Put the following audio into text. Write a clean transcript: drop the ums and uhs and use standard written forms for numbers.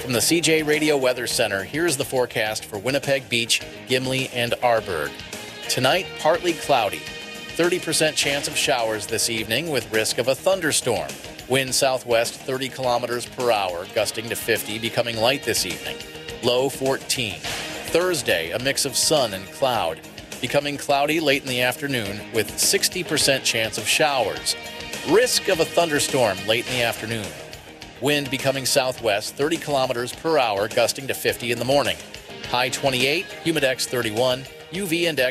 From the CJ Radio Weather Center, here's the forecast for Winnipeg Beach, Gimli, and Arborg. Tonight, partly cloudy. 30% chance of showers this evening with risk of a thunderstorm. Wind southwest 30 kilometers per hour, gusting to 50, becoming light this evening. Low 14. Thursday, a mix of sun and cloud. Becoming cloudy late in the afternoon with 60% chance of showers. Risk of a thunderstorm late in the afternoon. Wind becoming southwest 30 kilometers per hour, gusting to 50 in the morning. High 28, humidex 31, UV index